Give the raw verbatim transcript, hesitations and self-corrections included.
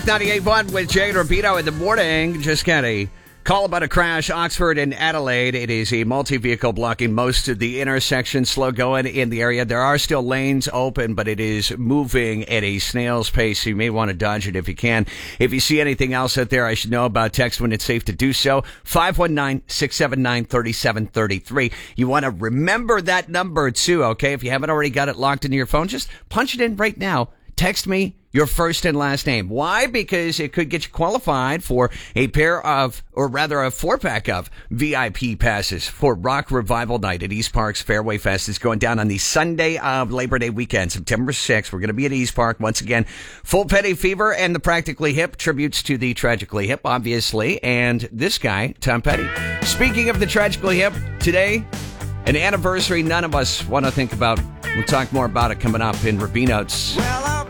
ninety-eight point one with Jay and Rapino in the morning. Just got a call about a crash, Oxford and Adelaide. It is a multi-vehicle blocking most of the intersection, slow going in the area. There are still lanes open, but it is moving at a snail's pace, so you may want to dodge it if you can. If you see anything else out there I should know about, text when it's safe to do so. five one nine, six seven nine, three seven three three. You want to remember that number too, okay? If you haven't already got it locked into your phone, just punch it in right now. Text me your first and last name. Why? Because it could get you qualified for a pair of, or rather a four-pack of V I P passes for Rock Revival Night at East Park's Fairway Fest. It's going down on the Sunday of Labor Day weekend, September sixth. We're going to be at East Park once again. Full Petty Fever and the Practically Hip, tributes to the Tragically Hip, obviously, and this guy, Tom Petty. Speaking of the Tragically Hip, today, an anniversary none of us want to think about. We'll talk more about it coming up in Rapino's. Well,